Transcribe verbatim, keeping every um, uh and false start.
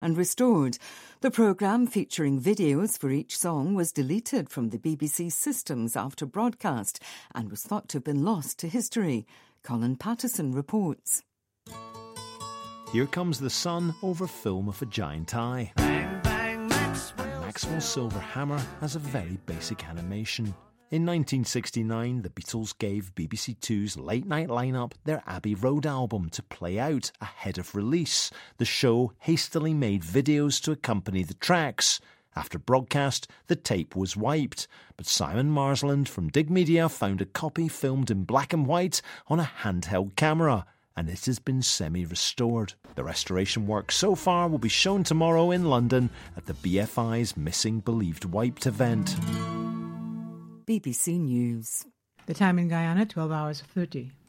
and restored. The programme, featuring videos for each song, was deleted from the B B C systems after broadcast and was thought to have been lost to history. Colin Patterson reports. Here Comes the Sun over Film of a Giant Eye. Bang, bang, Maxwell. Maxwell's Silver Hammer has a very basic animation. In nineteen sixty-nine, the Beatles gave B B C Two's late-night lineup their Abbey Road album to play out ahead of release. The show hastily made videos to accompany the tracks. After broadcast, the tape was wiped, but Simon Marsland from Dig Media found a copy filmed in black and white on a handheld camera, and it has been semi-restored. The restoration work so far will be shown tomorrow in London at the B F I's Missing Believed Wiped event. B B C News. The time in Guyana, twelve hours thirty.